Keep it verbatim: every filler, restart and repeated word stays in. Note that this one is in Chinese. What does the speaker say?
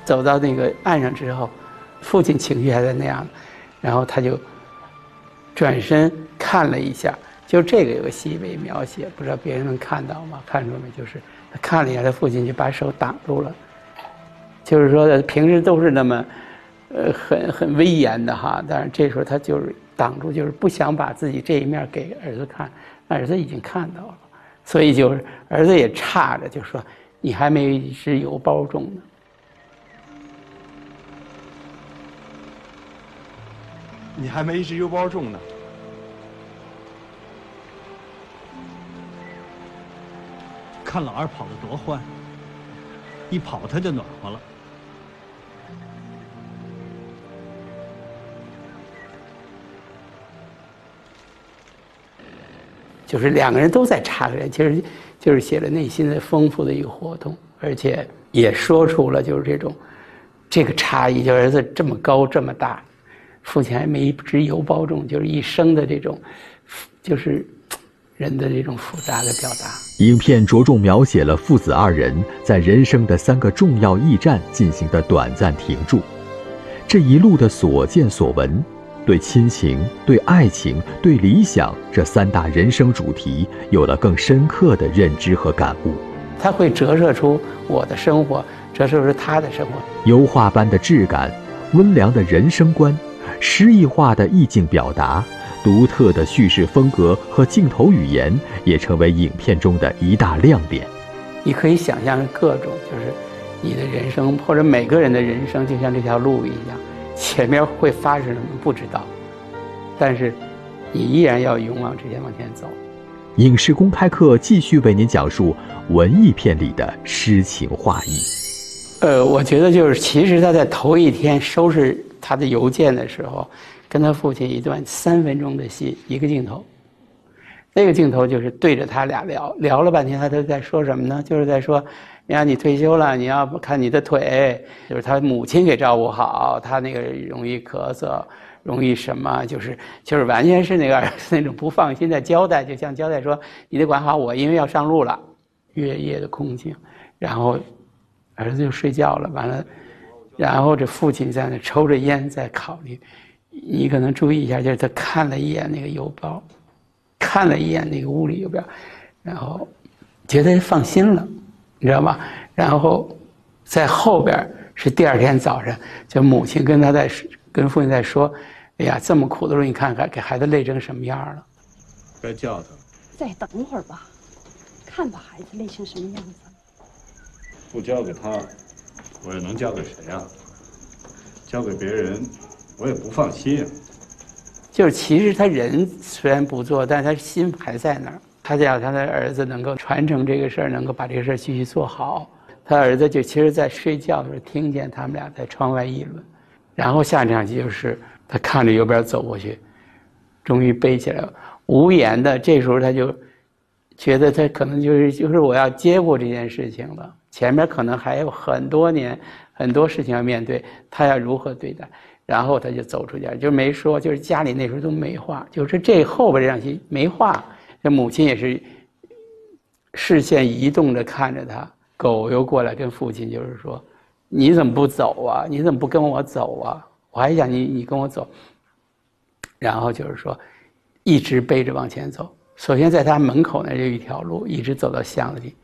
走到那个岸上之后，父亲情绪还在那样，然后他就转身看了一下，就这个有个细微描写，不知道别人能看到吗？看出没？就是他看了一下，他父亲就把手挡住了，就是说平时都是那么呃很很威严的哈，但是这时候他就是挡住，就是不想把自己这一面给儿子看，儿子已经看到了，所以就是儿子也诧着，就说你还没一只油包重呢。 你还没一只油包重呢。 看老二跑得多欢，一跑他就暖和了。 就是两个人都在查个人，其实就是写了内心的丰富的一个活动，而且也说出了就是这种这个差异，就儿子这么高这么大，父亲还没一只油包重，就是一生的这种，就是人的这种复杂的表达。 影片着重描写了父子二人在人生的三个重要驿站进行的短暂停驻，这一路的所见所闻，对亲情、对爱情、对理想这三大人生主题有了更深刻的认知和感悟。 它会折射出我的生活，折射出他的生活。 油画般的质感，温良的人生观，诗意化的意境表达，独特的叙事风格和镜头语言也成为影片中的一大亮点。 你可以想象各种，就是你的人生或者每个人的人生就像这条路一样，前面会发生什么不知道，但是你依然要勇往直前往前走。 影视公开课继续为您讲述文艺片里的诗情画意。 呃，我觉得就是其实他在头一天收拾他的邮件的时候，跟他父亲一段三分钟的戏，一个镜头，那个镜头就是对着他俩聊，聊了半天，他都在说什么呢？就是在说，你看你退休了，你要看你的腿，就是他母亲给照顾好，他那个容易咳嗽，容易什么，就是就是完全是那个儿子那种不放心的交代，就像交代说，你得管好我，因为要上路了。月夜的空境，然后儿子就睡觉了，完了，然后这父亲在那抽着烟在考虑。你可能注意一下，就是他看了一眼那个邮包，看了一眼那个屋里邮票，然后觉得放心了，你知道吧？然后在后边是第二天早上，就母亲跟他在跟父亲在说：“哎呀，这么苦的路，你看看给孩子累成什么样了。” 该叫他。 再等会儿吧，看把孩子累成什么样子。 不交给他，我又能交给谁啊？交给别人，我也不放心啊。 就是其实他人虽然不做，但是他心还在那儿。他想他的儿子能够传承这个事儿，能够把这个事儿继续做好。他儿子就其实在睡觉的时候听见他们俩在窗外议论，然后下场戏就是他看着邮边走过去，终于背起来了，无言的。这时候他就觉得他可能就是就是我要接过这件事情了，前面可能还有很多年很多事情要面对，他要如何对待。然后他就走出去，就没说，就是家里那时候都没话，就是这后边这场戏没话。这母亲也是视线移动着看着他，狗又过来跟父亲就是说：“你怎么不走啊？你怎么不跟我走啊？我还想你你跟我走。”然后就是说，一直背着往前走。首先在他门口那就一条路，一直走到巷子里，